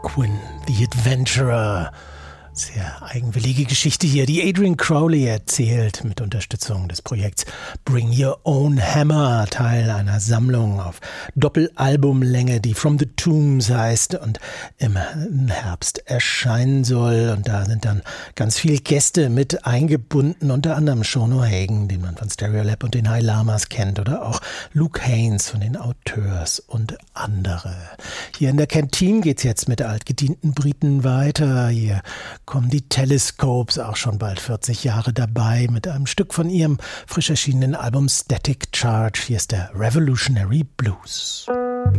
Quinn, The Adventurer. Sehr eigenwillige Geschichte hier, die Adrian Crowley erzählt mit Unterstützung des Projekts Bring Your Own Hammer, Teil einer Sammlung auf Doppelalbumlänge, die From the Tombs heißt und im Herbst erscheinen soll. Und da sind dann ganz viele Gäste mit eingebunden, unter anderem Sean O'Hagan, den man von Stereolab und den High Lamas kennt, oder auch Luke Haynes von den Auteurs und andere. Hier in der Canteen geht's jetzt mit altgedienten Briten weiter. Hier kommen die Telescopes, auch schon bald 40 Jahre dabei, mit einem Stück von ihrem frisch erschienenen Album Static Charge. Hier ist der Revolutionary Blues.